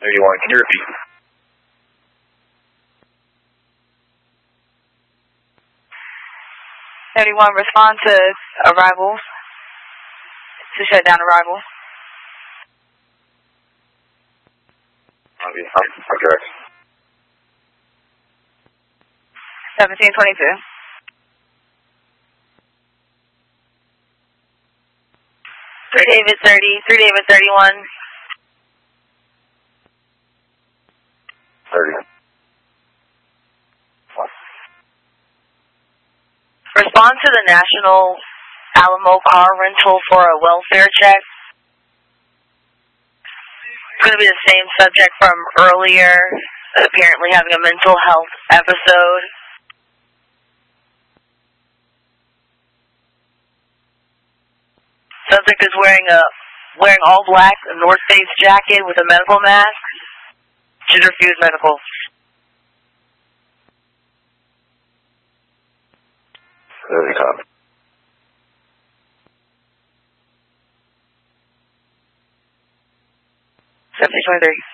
31, can you repeat? Respond to arrivals. To shut down arrivals. Okay. 1722. 3 David 30, 3 David 31. 30. Respond to the National Alamo car rental for a welfare check. It's going to be the same subject from earlier, apparently having a mental health episode. Subject is wearing all black, a North Face jacket with a medical mask. She's refused medical. Very copy. 1723.